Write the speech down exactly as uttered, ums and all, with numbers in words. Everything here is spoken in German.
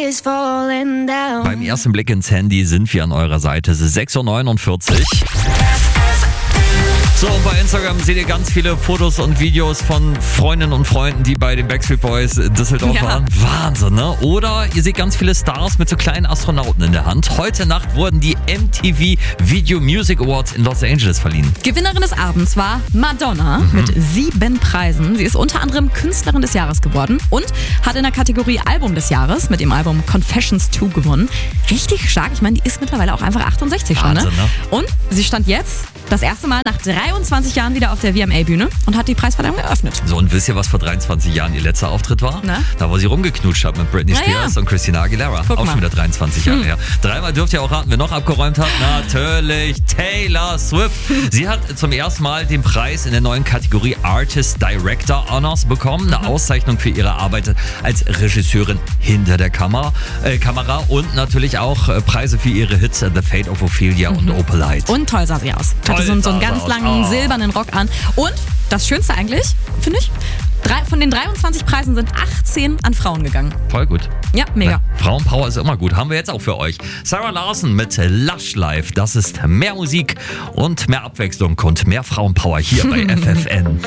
is falling down. Beim ersten Blick ins Handy sind wir an eurer Seite. Es ist sechs Uhr neunundvierzig. So, und bei Instagram seht ihr ganz viele Fotos und Videos von Freundinnen und Freunden, die bei den Backstreet Boys Düsseldorf Ja. waren. Wahnsinn, ne? Oder ihr seht ganz viele Stars mit so kleinen Astronauten in der Hand. Heute Nacht wurden die M T V Video Music Awards in Los Angeles verliehen. Gewinnerin des Abends war Madonna Mhm. mit sieben Preisen. Sie ist unter anderem Künstlerin des Jahres geworden und hat in der Kategorie Album des Jahres mit dem Album Confessions zwei gewonnen. Richtig stark. Ich meine, die ist mittlerweile auch einfach achtundsechzig schon, ne? Wahnsinn, ne? Und sie stand jetzt das erste Mal nach dreiundzwanzig Jahren wieder auf der V M A-Bühne und hat die Preisverleihung eröffnet. So, und wisst ihr, was vor dreiundzwanzig Jahren ihr letzter Auftritt war? Na? Da, wo sie rumgeknutscht hat mit Britney Na ja. Spears und Christina Aguilera. Guck Auch mal. schon wieder dreiundzwanzig Jahre her. Dreimal dürft ihr auch raten, wer noch abgeräumt hat. Natürlich Taylor Swift. Sie hat zum ersten Mal den Preis in der neuen Kategorie Artist Director Honors bekommen. Eine Auszeichnung für ihre Arbeit als Regisseurin hinter der Kamera, äh, Kamera und natürlich auch äh, Preise für ihre Hits The Fate of Ophelia und Opalite. Und toll sah sie aus. Toll Hatte so, so sah einen sie ganz aus. langen Oh. silbernen Rock an. Und das Schönste eigentlich, finde ich, drei, von den dreiundzwanzig Preisen sind achtzehn an Frauen gegangen. Voll gut. Ja, mega. Ja, Frauenpower ist immer gut. Haben wir jetzt auch für euch. Sarah Larson mit Lush Life. Das ist mehr Musik und mehr Abwechslung und mehr Frauenpower hier bei F F N.